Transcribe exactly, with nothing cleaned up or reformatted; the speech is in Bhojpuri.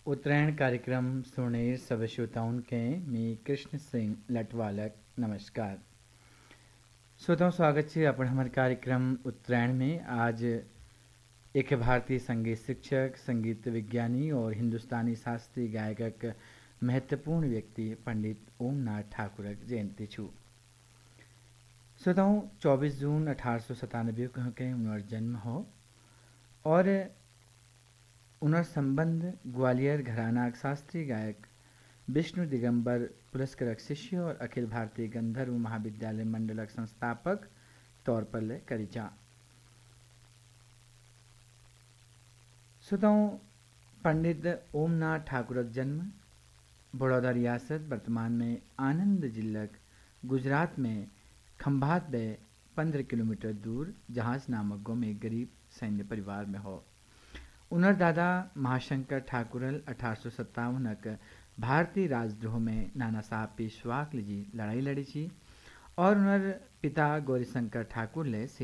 उत्तरायण कार्यक्रम सुनेर सब श्रोताओं के मी कृष्ण सिंह लटवालक नमस्कार। श्रोताओं स्वागत है अपन हमारे कार्यक्रम उत्तरायण में। आज एक भारतीय संगीत शिक्षक, संगीत विज्ञानी और हिंदुस्तानी शास्त्रीय गायक महत्वपूर्ण व्यक्ति पंडित ओमनाथ ठाकुर जयंती छू। श्रोताओं चौबीस जून अठारह सौ सतानबे के उनर जन्म हो और उनर संबंध ग्वालियर घराना शास्त्रीय गायक विष्णु दिगंबर पुरस्कारक शिष्य और अखिल भारतीय गंधर्व महाविद्यालय मंडलक संस्थापक तौर पर ले करी जा। श्रोताओं पंडित ओमनाथ ठाकुर जन्म बड़ौदा रियासत वर्तमान में आनंद जिलक गुजरात में खंभात बे पंद्रह किलोमीटर दूर जहाज नामक गाँव में गरीब सैन्य परिवार में हो। उनर दादा महाशंकर ठाकुरल अठारह सौ सत्तावन भारतीय राजद्रोह में नाना साहब पेशवाक जी लड़ाई लड़ी थी और उनर पिता गौरीशंकर ठाकुर ले